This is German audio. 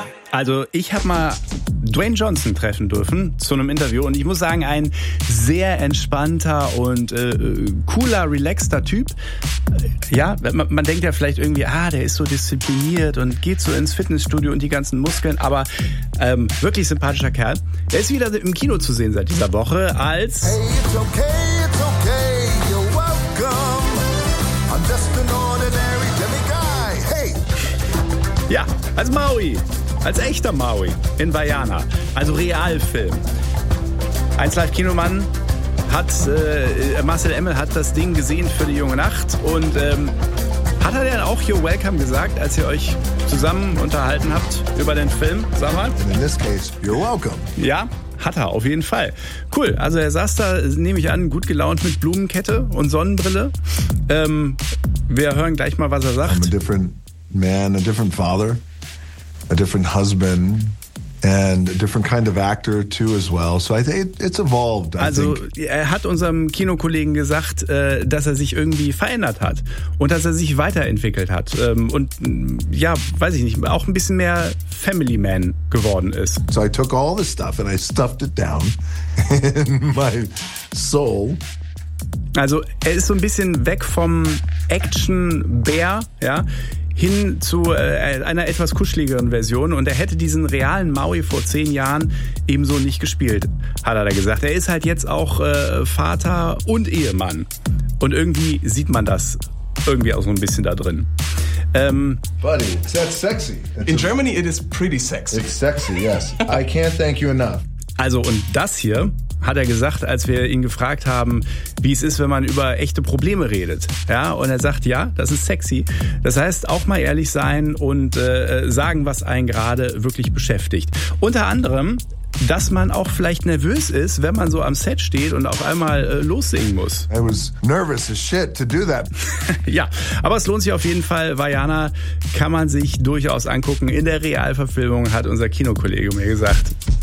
Also ich habe mal Dwayne Johnson treffen dürfen zu einem Interview und ich muss sagen, ein sehr entspannter und cooler, relaxter Typ. Ja, man denkt ja vielleicht irgendwie, der ist so diszipliniert und geht so ins Fitnessstudio und die ganzen Muskeln, aber wirklich sympathischer Kerl. Er ist wieder im Kino zu sehen seit dieser Woche als... Hey, it's okay, you're welcome. I'm just an ordinary demiguy. Hey! Ja, als Maui. Als echter Maui in Vaiana, also Realfilm. 1Live-Kinomann Marcel Emmel hat das Ding gesehen für die junge Nacht und hat er denn auch You're Welcome gesagt, als ihr euch zusammen unterhalten habt über den Film? Sag mal. And in this case, you're welcome. Ja, hat er auf jeden Fall. Cool, also er saß da, nehme ich an, gut gelaunt mit Blumenkette und Sonnenbrille. Wir hören gleich mal, was er sagt. I'm a different man, a different father. A different husband and a different kind of actor too as well. So I think it's evolved. Also er hat unserem Kinokollegen gesagt, dass er sich irgendwie verändert hat und dass er sich weiterentwickelt hat und ja, weiß ich nicht, auch ein bisschen mehr Family Man geworden ist. So I took all this stuff and I stuffed it down in my soul. Also er ist so ein bisschen weg vom Action-Bär, ja, hin zu einer etwas kuscheligeren Version und er hätte diesen realen Maui vor 10 Jahren ebenso nicht gespielt, hat er da gesagt. Er ist halt jetzt auch Vater und Ehemann und irgendwie sieht man das irgendwie auch so ein bisschen da drin. Buddy, that's sexy. In Germany it is pretty sexy. It's sexy, yes. I can't thank you enough. Also und das hier hat er gesagt, als wir ihn gefragt haben, wie es ist, wenn man über echte Probleme redet. Ja, und er sagt, ja, das ist sexy. Das heißt, auch mal ehrlich sein und sagen, was einen gerade wirklich beschäftigt. Unter anderem, dass man auch vielleicht nervös ist, wenn man so am Set steht und auf einmal lossingen muss. I was nervous as shit to do that. Ja, aber es lohnt sich auf jeden Fall. Vaiana kann man sich durchaus angucken. In der Realverfilmung, hat unser Kinokollege mir gesagt.